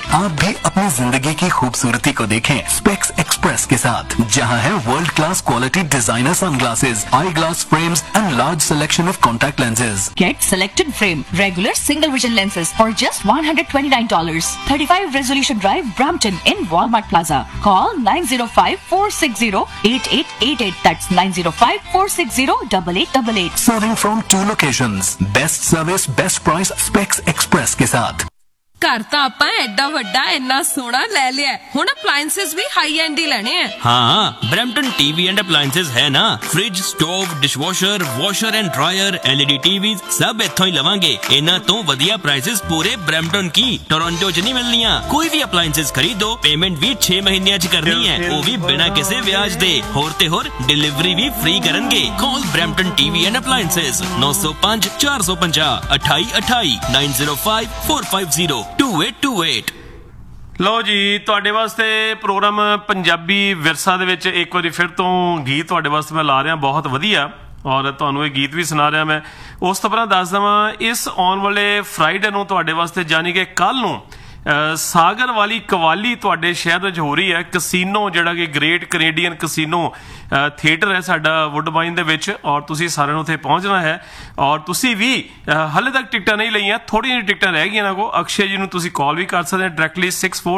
आप भी अपनी जिंदगी की खूबसूरती को देखें स्पेक्स एक्सप्रेस के साथ, जहां है world class quality designer sunglasses, I glass frames and large selection of contact lenses. Get selected frame, regular single vision lenses for just $129. 35 Resolution Drive, Brampton in Walmart Plaza. Call 905-460-8888. That's 905-460-8888. Serving from 2 locations. Best service, best price, Specs Express के साथ। घर ਤਾਂ ਆਪਾਂ ਐਡਾ ਵੱਡਾ ਇੰਨਾ ਸੋਹਣਾ ਲੈ ਲਿਆ, ਹੁਣ ਅਪਲਾਈਐਂਸਸ ਵੀ ਹਾਈ ਐਂਡ ਹੀ ਲੈਣੇ ਆ। हाँ, ब्रैम्पटन टीवी एंड अप्लायंसेस है ना। Fridge, stove, dishwasher, washer and dryer, LED TV सब इत्थों ही लवांगे। इन्हां तो वधिया प्राइसेस पूरे ब्रैम्पटन की टोरंटो च नहीं मिलनियां। कोई भी अप्लायंसेस खरीदो, पेमेंट भी 6 महीनਿਆਂ ਚ करनी है, वो भी बिना किसी ब्याज दे। होर ते होर डिलीवरी भी free करनगे। Call Brampton TV and appliances 905 450 2828 905 450 2828। ਲਓ ਜੀ, ਤੁਹਾਡੇ ਵਾਸਤੇ ਪ੍ਰੋਗਰਾਮ ਪੰਜਾਬੀ ਵਿਰਸਾ ਦੇ ਵਿੱਚ ਇੱਕ ਵਾਰੀ ਫਿਰ ਤੋਂ ਗੀਤ ਤੁਹਾਡੇ ਵਾਸਤੇ ਮੈਂ ਲਾ ਰਿਹਾ, ਬਹੁਤ ਵਧੀਆ, ਔਰ ਤੁਹਾਨੂੰ ਇਹ ਗੀਤ ਵੀ ਸੁਣਾ ਰਿਹਾ ਮੈਂ। ਉਸ ਤੋਂ ਪਹਿਲਾਂ ਦੱਸ ਦੇਵਾਂ, ਇਸ ਆਉਣ ਵਾਲੇ ਫਰਾਈਡੇ ਨੂੰ ਤੁਹਾਡੇ ਵਾਸਤੇ, ਯਾਨੀ ਕਿ ਕੱਲ ਨੂੰ, ਸਾਗਰ ਵਾਲੀ ਕਵਾਲੀ ਤੁਹਾਡੇ ਸ਼ਹਿਰ ਵਿੱਚ ਹੋ ਰਹੀ ਹੈ। ਕਸੀਨੋ, ਜਿਹੜਾ ਕਿ ਗ੍ਰੇਟ ਕੈਨੇਡੀਅਨ ਕਸੀਨੋ ਥੀਏਟਰ ਹੈ ਸਾਡਾ ਵੁੱਡਬਾਈਨ ਦੇ ਵਿੱਚ, ਔਰ ਤੁਸੀਂ ਸਾਰਿਆਂ ਨੂੰ ਉੱਥੇ ਪਹੁੰਚਣਾ ਹੈ। ਔਰ ਤੁਸੀਂ ਵੀ ਹਾਲੇ ਤੱਕ ਟਿਕਟਾਂ ਨਹੀਂ ਲਈਆਂ, ਥੋੜ੍ਹੀਆਂ ਜਿਹੀਆਂ ਟਿਕਟਾਂ ਰਹਿ ਗਈਆਂ ਇਹਨਾਂ ਕੋਲ। ਅਕਸ਼ੇ ਜੀ ਨੂੰ ਤੁਸੀਂ ਕਾਲ ਵੀ ਕਰ ਸਕਦੇ ਹੋ ਡਾਇਰੈਕਟਲੀ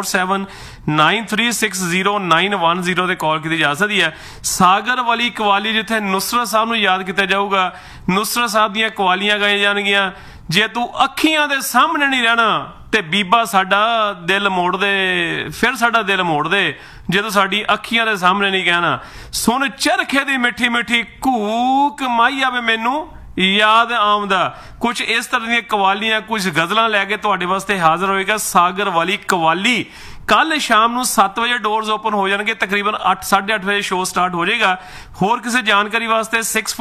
6479360910 ਤੇ ਕਾਲ ਕੀਤੀ ਜਾ ਸਕਦੀ ਹੈ। ਸਾਗਰ ਵਾਲੀ ਕਵਾਲੀ, ਜਿੱਥੇ ਨੁਸਰਤ ਸਾਹਿਬ ਨੂੰ ਯਾਦ ਕੀਤਾ ਜਾਊਗਾ, ਨੁਸਰਤ ਸਾਹਿਬ ਦੀਆਂ ਕਵਾਲੀਆਂ ਗਾਈਆਂ ਜਾਣਗੀਆਂ। ਜੇ ਤੂੰ ਅੱਖੀਆਂ ਦੇ ਸਾਹਮਣੇ ਨਹੀਂ ਰਹਿਣਾ ਤੇ ਬੀਬਾ ਸਾਡਾ ਦਿਲ ਮੋੜ ਦੇ, ਫਿਰ ਸਾਡਾ ਦਿਲ ਮੋੜ ਦੇ, ਜਦੋਂ ਸਾਡੀ ਅੱਖੀਆਂ ਦੇ ਸਾਹਮਣੇ ਨਹੀਂ ਕਹਿਣਾ। ਸੁਣ ਚਰਖੇ ਦੀ ਮਿੱਠੀ ਮਿੱਠੀ ਘੂਕ ਮਾਈ ਆਵੇ ਮੈਨੂੰ ਯਾਦ ਆਉਂਦਾ। ਕੁਝ ਇਸ ਤਰ੍ਹਾਂ ਦੀਆਂ ਕਵਾਲੀਆਂ, ਕੁਝ ਗਜ਼ਲਾਂ ਲੈ ਕੇ ਤੁਹਾਡੇ ਵਾਸਤੇ ਹਾਜ਼ਰ ਹੋਏਗਾ ਸਾਗਰ ਵਾਲੀ ਕਵਾਲੀ। ਕੱਲ ਸ਼ਾਮ ਨੂੰ 7 ਵਜੇ ਡੋਰਸ ਓਪਨ ਹੋ ਜਾਣਗੇ, ਤਕਰੀਬਨ 8-8:30 ਵਜੇ ਸ਼ੋਅ ਸਟਾਰਟ ਹੋ ਜਾਏਗਾ। ਹੋਰ ਕਿਸੇ ਜਾਣਕਾਰੀ ਵਾਸਤੇ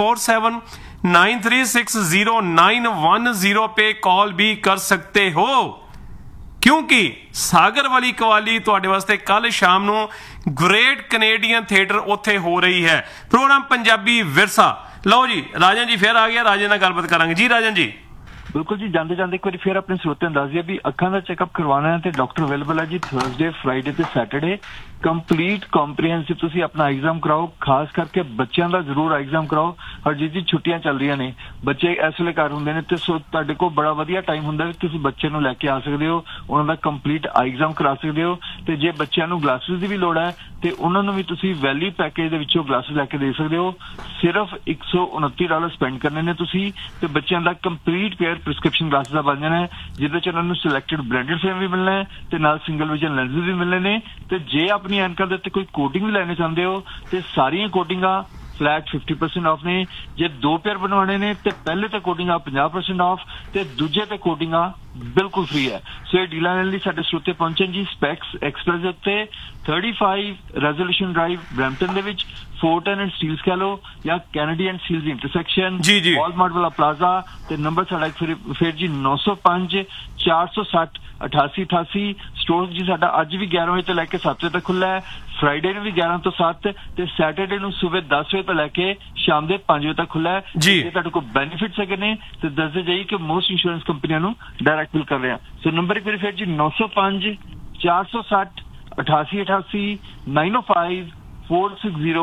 6479360910 पे कॉल भी कर सकते हो, क्योंकि सागर वाली कवाली ਤੁਹਾਡੇ ਵਾਸਤੇ ਕੱਲ ਸ਼ਾਮ ਨੂੰ ਗ੍ਰੇਟ ਕੈਨੇਡੀਅਨ ਥੀਏਟਰ ਉੱਥੇ ਹੋ ਰਹੀ ਹੈ। ਪ੍ਰੋਗਰਾਮ ਪੰਜਾਬੀ ਵਿਰਸਾ। ਲਓ ਜੀ, ਰਾਜਨ ਜੀ ਫਿਰ ਆ ਗਿਆ, ਰਾਜਨ ਨਾਲ ਗੱਲਬਾਤ ਕਰਾਂਗੇ ਜੀ। ਰਾਜਨ ਜੀ ਬਿਲਕੁਲ ਜੀ, ਜਾਂਦੇ ਜਾਂਦੇ ਇੱਕ ਵਾਰੀ ਫਿਰ ਆਪਣੇ ਸਰੋਤਿਆਂ ਨੂੰ ਦੱਸ ਦਈਏ ਵੀ ਅੱਖਾਂ ਦਾ ਚੈੱਕਅਪ ਕਰਵਾਉਣਾ ਹੈ ਤੇ ਡਾਕਟਰ ਅਵੇਲੇਬਲ ਹੈ ਜੀ ਥਰਸਡੇ, ਫਰਾਈਡੇ ਤੇ ਸੈਟਰਡੇ। ਕੰਪਲੀਟ ਕੰਪਰੀਹੈਂਸਿਵ ਤੁਸੀਂ ਆਪਣਾ ਐਗਜ਼ਾਮ ਕਰਾਓ, ਖਾਸ ਕਰਕੇ ਬੱਚਿਆਂ ਦਾ ਜ਼ਰੂਰ ਐਗਜ਼ਾਮ ਕਰਾਓ। ਔਰ ਜੀ ਛੁੱਟੀਆਂ ਚੱਲ ਰਹੀਆਂ ਨੇ, ਬੱਚੇ ਇਸ ਵੇਲੇ ਘਰ ਹੁੰਦੇ ਨੇ, ਤੇ ਸੋ ਤੁਹਾਡੇ ਕੋਲ ਬੜਾ ਵਧੀਆ ਟਾਈਮ ਹੁੰਦਾ ਵੀ ਤੁਸੀਂ ਬੱਚੇ ਨੂੰ ਲੈ ਕੇ ਆ ਸਕਦੇ ਹੋ, ਉਹਨਾਂ ਦਾ ਕੰਪਲੀਟ ਐਗਜ਼ਾਮ ਕਰਾ ਸਕਦੇ ਹੋ। ਤੇ ਜੇ ਬੱਚਿਆਂ ਨੂੰ ਗਲਾਸਿਸ ਦੀ ਵੀ ਲੋੜ ਹੈ ਤੇ ਉਹਨਾਂ ਨੂੰ ਵੀ ਤੁਸੀਂ ਵੈਲੀ ਪੈਕੇਜ ਦੇ ਵਿੱਚੋਂ ਗਲਾਸਿਸ ਲੈ ਕੇ ਦੇ ਸਕਦੇ ਹੋ। ਸਿਰਫ $129 ਸਪੈਂਡ ਕਰਨੇ ਨੇ ਤੁਸੀਂ, ਤੇ ਬੱਚਿਆਂ ਦਾ ਕੰਪਲੀਟ ਪੇਅਰ ਪ੍ਰਿਸਕ੍ਰਿਪਸ਼ਨ ਗਲਾਸਿਸ ਦਾ ਬਣ ਜਾਣਾ ਹੈ, ਜਿਹਦੇ ਚ ਉਹਨਾਂ ਨੂੰ ਸਿਲੈਕਟਡ ਬ੍ਰਾਂਡਡ ਫਰੇਮ ਵੀ ਮਿਲਣਾ ਹੈ ਤੇ ਨਾਲ ਸਿੰਗਲ ਵਿਜ਼ਨ ਲੈਂਸਿਸ ਵੀ ਮਿਲਣੇ ਨੇ। ਤੇ ਜੇ ਆਪਣੀ ਐਨਕਾਂ ਦੇ ਉੱਤੇ ਕੋਈ ਕੋਟਿੰਗ ਵੀ ਲੈਣੇ ਚਾਹੁੰਦੇ ਹੋ ਤੇ ਸਾਰੀਆਂ ਕੋਟਿੰਗਾਂ ਫਲੈਟ 50% ਆਫ ਨੇ। ਜੇ 2 ਪੇਅਰ ਬਣਵਾਉਣੇ ਨੇ ਤੇ ਪਹਿਲੇ ਤੇ ਕੋਟਿੰਗਾਂ 50% ਆਫ ਤੇ ਦੂਜੇ ਤੇ ਕੋਟਿੰਗਾਂ ਬਿਲਕੁਲ ਫ੍ਰੀ ਹੈ। ਸੋ ਇਹ ਡੀਲਾਂ ਲੈਣ ਲਈ ਸਾਡੇ ਸਰੋਤੇ ਪਹੁੰਚਣ ਜੀ ਸਪੈਕਸ ਐਕਸਪ੍ਰੈਸ ਦੇ ਉੱਤੇ 35 ਰੈਜ਼ੋਲੂਸ਼ਨ ਡਰਾਈਵ ਬ੍ਰੈਂਪਟਨ ਦੇ ਵਿੱਚ, ਫੋਰਟਨ ਐਂਡ ਸਟੀਲਸ ਕਹਿ ਲਓ ਜਾਂ Kennedy and Steeles intersection, Walmart ਵਾਲਾ ਪਲਾਜ਼ਾ। ਤੇ ਨੰਬਰ ਸਾਡਾ ਫਿਰ ਜੀ 905 460 8888। ਸਟੋਰ ਜੀ ਸਾਡਾ ਅੱਜ ਵੀ 11 ਵਜੇ ਤੋਂ ਲੈ ਕੇ 7 ਵਜੇ ਤੱਕ ਖੁੱਲ੍ਹਾ ਹੈ, ਫਰਾਈਡੇ ਨੂੰ ਵੀ 11 ਤੋਂ 7 ਤੇ ਸੈਟਰਡੇ ਨੂੰ ਸਵੇਰ 10 ਵਜੇ ਤੋਂ ਲੈ ਕੇ ਸ਼ਾਮ ਦੇ 5 ਵਜੇ ਤੱਕ ਖੁੱਲ੍ਹਾ ਹੈ। ਜੇ ਤੁਹਾਡੇ ਕੋਲ ਬੈਨੀਫਿਟਸ ਹੈਗੇ ਨੇ ਤੇ ਦੱਸਦੇ ਜਾਈਏ ਕਿ ਮੋਸਟ ਇੰਸ਼ੋਰੈਂਸ ਕੰਪਨੀਆਂ ਨੂੰ ਡਾਇਰੈਕਟ ਬਿਲ ਕਰ ਰਹੇ ਹਾਂ। ਸੋ ਨੰਬਰ ਇੱਕ ਵਾਰੀ ਫਿਰ ਜੀ 905 460 8888 905 460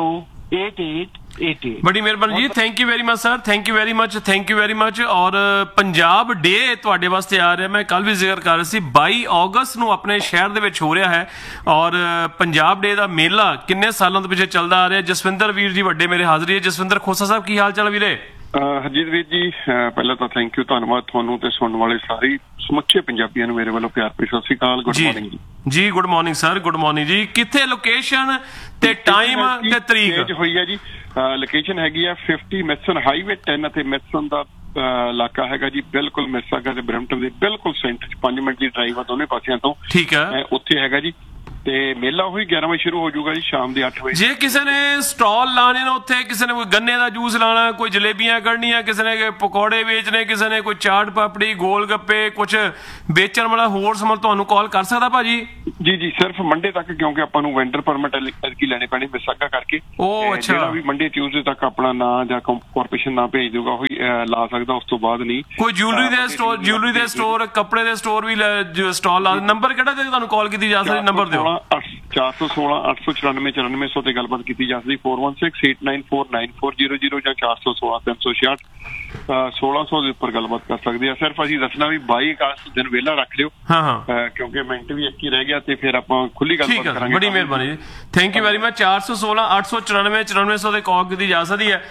8888। ਬੜੀ ਮਿਹਰਬਾਨੀ ਜੀ, thank you very much sir, thank you very much, thank you very much. ਔਰ ਪੰਜਾਬ ਡੇ ਤੁਹਾਡੇ ਵਾਸਤੇ ਆ ਰਿਹਾ, ਮੈਂ ਕੱਲ ਵੀ ਜ਼ਿਕਰ ਕਰ ਰਿਹਾ ਸੀ, 22 ਅਗਸਤ ਨੂੰ ਆਪਣੇ ਸ਼ਹਿਰ ਦੇ ਵਿੱਚ ਹੋ ਰਿਹਾ ਹੈ। ਔਰ ਪੰਜਾਬ ਡੇ ਦਾ ਮੇਲਾ ਕਿੰਨੇ ਸਾਲਾਂ ਤੋਂ ਪਿੱਛੇ ਚੱਲਦਾ ਆ ਰਿਹਾ। ਜਸਵਿੰਦਰ ਵੀਰ ਜੀ ਵੱਡੇ ਮੇਰੇ ਹਾਜ਼ਰੀ ਹੈ। ਜਸਵਿੰਦਰ ਖੋਸਾ ਸਾਹਿਬ, ਕੀ ਹਾਲ ਚਾਲ ਵੀਰੇ? ਹਰਜੀਤ ਵੀਰ ਜੀ, ਪਹਿਲਾਂ ਤਾਂ ਥੈਂਕ ਯੂ, ਧੰਨਵਾਦ ਤੁਹਾਨੂੰ ਤੇ ਸੁਣਨ ਵਾਲੇ ਸਾਰੇ ਸਮੁੱਚੇ ਪੰਜਾਬੀਆਂ ਨੂੰ ਮੇਰੇ ਵੱਲੋਂ ਪਿਆਰ ਭਰੀ ਸਤਿ ਸ਼੍ਰੀ ਅਕਾਲ। ਗੁੱਡ ਮਾਰਨਿੰਗ ਜੀ। Good morning sir, good morning ਜੀ। ਕਿੱਥੇ ਲੋਕੇਸ਼ਨ ਤੇ ਟਾਈਮ ਤੇ ਤਰੀਕ ਹੋਈ ਹੈ ਜੀ? ਲੋਕੇਸ਼ਨ ਹੈਗੀ ਆ 50 ਮੈਸਨ ਹਾਈਵੇ 10 ਅਤੇ ਮੈਸਨ ਦਾ ਇਲਾਕਾ ਹੈਗਾ ਜੀ, ਬਿਲਕੁਲ ਮਿਸਾਗਾ ਤੇ ਬਰੈਂਪਟਨ ਦੇ ਬਿਲਕੁਲ ਸੈਂਟਰ 'ਚ 5 ਮਿੰਟ ਦੀ ਡਰਾਈਵ ਆ ਦੋਨੇ ਪਾਸਿਆਂ ਤੋਂ। ਠੀਕ ਹੈ, ਉੱਥੇ ਹੈਗਾ ਜੀ। ਤੇ ਮੇਲਾ ਉਹੀ 11 ਵਜੇ ਸ਼ੁਰੂ ਹੋ ਜਾਊਗਾ ਜੀ, ਸ਼ਾਮ ਦੇ 8 ਵਜੇ। ਜੇ ਕਿਸੇ ਨੇ ਸਟਾਲ ਲਾਣੇ ਨੇ ਉੱਥੇ, ਕਿਸੇ ਨੇ ਕੋਈ ਗੰਨੇ ਦਾ ਜੂਸ ਲਾਣਾ, ਕੋਈ ਜਲੇਬੀਆਂ ਕੱਢਣੀਆਂ, ਕਿਸੇ ਨੇ ਪਕੌੜੇ ਵੇਚਣੇ, ਕਿਸੇ ਨੇ ਕੋਈ ਚਾਟ ਪਾਪੜੀ, ਗੋਲ ਗੱਪੇ, ਕੁਝ ਵੇਚਣ ਵਾਲਾ ਹੋਰ ਸਮਾਨ, ਤੁਹਾਨੂੰ ਕਾਲ ਕਰ ਸਕਦਾ ਭਾਜੀ? ਜੀ ਸਿਰਫ ਮੰਡੇ ਤੱਕ, ਕਿਉਂਕਿ ਆਪਾਂ ਨੂੰ ਵੈਂਡਰ ਪਰਮਿਟ ਕੀ ਲੈਣੇ ਪੈਣੇ ਵਿਸਾਖਾ ਕਰਕੇ। ਉਹ ਅੱਛਾ, ਜਿਹੜਾ ਵੀ ਮੰਡੇ ਟਿਊਜ਼ਡੇ ਤੱਕ ਆਪਣਾ ਨਾਂ ਜਾਂ ਕਾਰਪੋਰੇਸ਼ਨ ਨਾਂ ਭੇਜ ਦਊਗਾ ਉਹੀ ਲਾ ਸਕਦਾ, ਉਸ ਤੋਂ ਬਾਅਦ ਨਹੀਂ। ਕੋਈ ਜਿਊਲਰੀ ਦੇ ਸਟੋਰ, ਕੱਪੜੇ ਦੇ ਸਟੋਰ ਵੀ ਸਟਾਲ ਲਾ। ਨੰਬਰ ਕਿਹੜਾ ਤੇ ਤੁਹਾਨੂੰ ਕਾਲ ਕੀਤੀ ਜਾ ਸਕਦੀ? ਨੰਬਰ ਦਿਓ। 416 894 9400 ਤੇ ਗੱਲਬਾਤ ਕੀਤੀ ਜਾ ਸਕਦੀ। 4168949400 ਜਾਂ 416 366 1600 ਦੇ ਉੱਪਰ ਗੱਲਬਾਤ ਕਰ ਸਕਦੇ ਆ। ਸਿਰਫ ਅਸੀਂ ਦੱਸਣਾ ਵੀ 22 ਅਗਸਤ ਦਿਨ ਵਿਹਲਾ ਰੱਖ ਲਿਓ, ਕਿਉਂਕਿ ਮਿੰਟ ਵੀ ਇੱਕ ਹੀ ਰਹਿ ਗਿਆ ਤੇ ਫਿਰ ਆਪਾਂ ਖੁੱਲੀ ਗੱਲਬਾਤ ਕਰਾਂਗੇ। ਬੜੀ ਮਿਹਰਬਾਨੀ ਜੀ, ਥੈਂਕ ਯੂ ਵੈਰੀ ਮਚ। 416 894 9400 ਤੇ ਕਾਲ ਕੀਤੀ ਜਾ ਸਕਦੀ ਹੈ।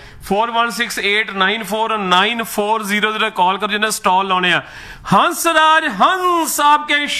4168949400 ਤੇ ਕਾਲ ਕਰੋ ਜਿਹਨੇ ਸਟਾਲ ਲਾਉਣੇ ਆ। ਹੰਸਰਾਜ ਹੰਸ ਆਪਕੇ